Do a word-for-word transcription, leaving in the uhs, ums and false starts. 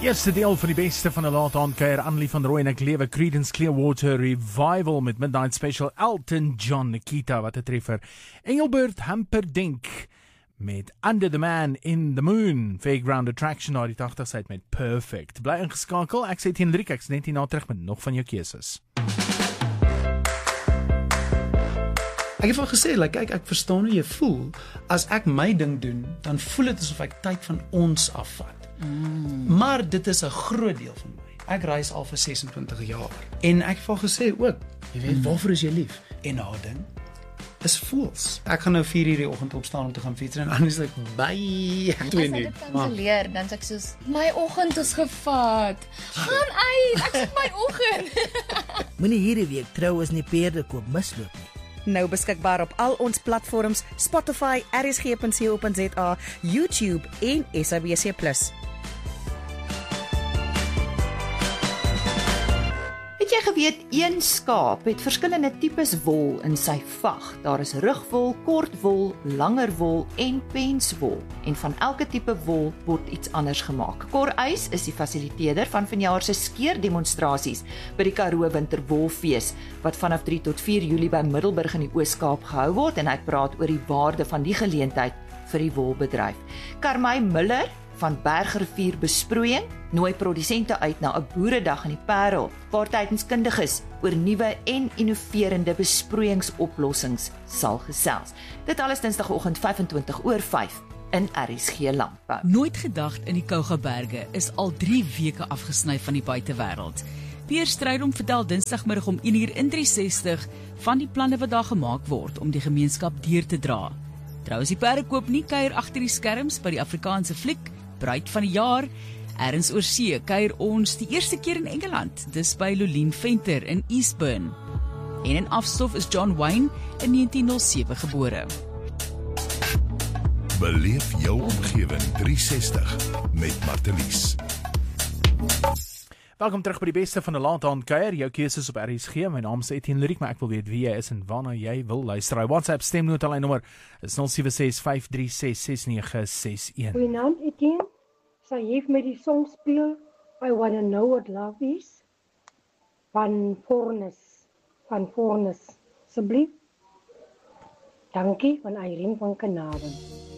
Eerste deel van die beste van 'n laat aand kuier. Annelie van Rooi en ek lewe Creedence Clearwater Revival met Midnight Special. Elton John, Nikita, wat 'n treffer. Engelbert Humperdinck met Under the Man in the Moon. Fairground Attraction uit die agtig syd met Perfect. Bly ingeskakel. Ek sê teen Riek, ek's net hierna terug met nog van jou keuses. Ek het al gesê, like, kyk, ek verstaan hoe jy voel. As ek my ding doen, dan voel dit asof ek tyd van ons afvat. Mm. Maar dit is 'n groot deel van my. Ek reis al vir ses en twintig jaar. En ek het al gesê ook, jy weet, mm. waarvoor is jy lief? En haar ding is voels. Ek gaan nou vier uur die oggend opstaan om te gaan fiets en anders like bye. As ek dit kanselleer, dan sê ek soos, my oggend is gevat. Gaan uit, ek sit my oggend. Moenie hierdie week trou as nie perde koop misloop nie. Nou beskikbaar op al ons platforms, Spotify, R S G punt co punt za, YouTube en S A B C plus. Het jy geweet, een skaap het verskillende tipes wol in sy vag. Daar is rugwol, kortwol, langer wol en penswol. En van elke tipe wol word iets anders gemaak. Cor Uys is die fasiliteerder van vanjaar se skeerdemonstrasies by die Karoo Winterwolfees, wat vanaf drie tot vier Julie by Middelburg in die Oos-Kaap gehou word, en hy praat oor die waarde van die geleentheid vir die wolbedryf. Karmay Miller van Bergrivier Besproeiing nooi produsente uit na 'n boeredag in die Parel, waar tydens kundiges oor nuwe en innoverende besproeiingsoplossings sal gesels. Dit alles Dinsdagoggend vyf en twintig oor vyf in R S G Landbou. Nooit gedacht in die Kougaberge is al drie weke afgesny van die buitewêreld. Pierre Strydom vertel Dinsdagmiddag om een uur in drie sestig van die planne wat daar gemaak word om die gemeenskap deur te dra. Trouwens, die perdekoop nie kuier agter die skerms by die Afrikaanse fliek Bruid van die jaar. Ergens oor see kuier ons die eerste keer in Engeland, dis by Lolien Venter in Eastbourne. En in afstof is John Wayne in negentien nul sewe gebore. Beleef jou omgewing drie sestig met Martelies. Welkom terug by die beste van 'n laat aand kuier. Jou keuses op R S G. My naam is Etienne Luriek, maar ek wil weet wie jy is en waarna jy wil luister. Hy WhatsApp stemnota lyn nommer is nul sewe ses vyf drie ses ses nege ses een. Goeienaand Etienne. Sy heeft my die song speel I Wanna Know What Love Is van Fornes, van Fornes. Asseblief. Dankie van Irene van Kanaven.